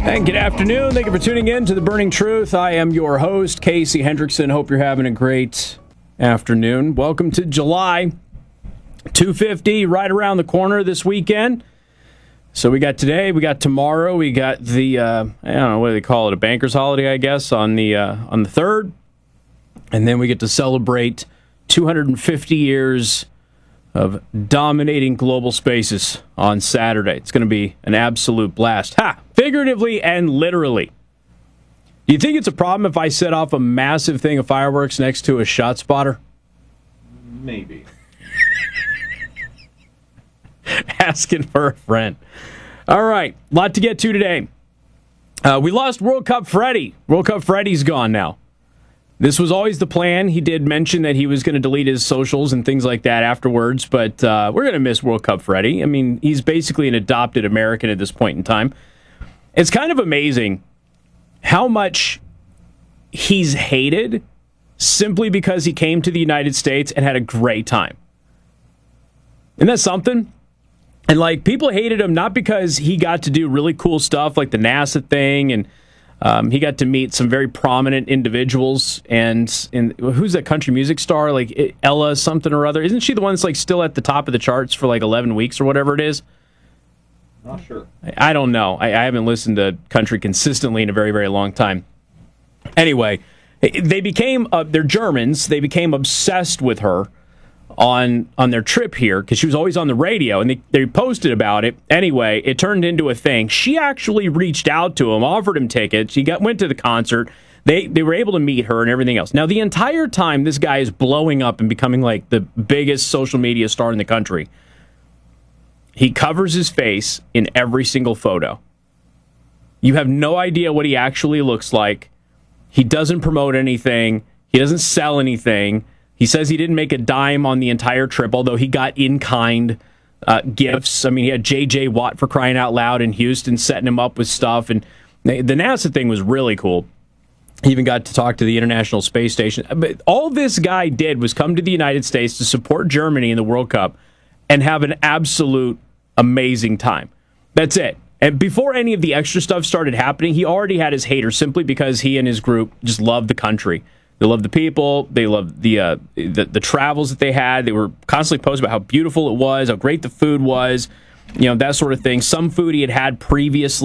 And good afternoon. Thank you for tuning in to The Burning Truth. I am your host, Casey Hendrickson. Hope you're having a great afternoon. Welcome to July 250, right around the corner this weekend. So we got today, we got tomorrow, we got the, I don't know, what do they call it, a banker's holiday, I guess, on the 3rd. And then we get to celebrate 250 years of dominating global spaces on Saturday. It's going to be an absolute blast. Figuratively and literally. Do you think it's a problem if I set off a massive thing of fireworks next to a shot spotter? Maybe. Asking for a friend. All right, lot to get to today. We lost World Cup Freddy. World Cup Freddy's gone now. This was always the plan. He did mention that he was going to delete his socials and things like that afterwards, but we're going to miss World Cup Freddy. I mean, he's basically an adopted American at this point in time. It's kind of amazing how much he's hated simply because he came to the United States and had a great time. Isn't that something? And, like, people hated him not because he got to do really cool stuff like the NASA thing, and he got to meet some very prominent individuals. And who's that country music star? Like Ella something or other. Isn't she the one that's, like, still at the top of the charts for, like, 11 weeks or whatever it is? Not sure. I don't know. I haven't listened to country consistently in a very, very long time. Anyway, they became, they're Germans, they became obsessed with her on their trip here because she was always on the radio, and they posted about it. Anyway, it turned into a thing. She actually reached out to him, offered him tickets. He went to the concert. They were able to meet her and everything else. Now, the entire time, this guy is blowing up and becoming like the biggest social media star in the country. He covers his face in every single photo. You have no idea what he actually looks like. He doesn't promote anything. He doesn't sell anything. He says he didn't make a dime on the entire trip, although he got in-kind gifts. I mean, he had J.J. Watt, for crying out loud, in Houston setting him up with stuff. And the NASA thing was really cool. He even got to talk to the International Space Station. But all this guy did was come to the United States to support Germany in the World Cup and have an absolute amazing time. That's it. And before any of the extra stuff started happening, he already had his haters simply because he and his group just loved the country. They loved the people. They loved the travels that they had. They were constantly posting about how beautiful it was, how great the food was, that sort of thing. Some food he had previously.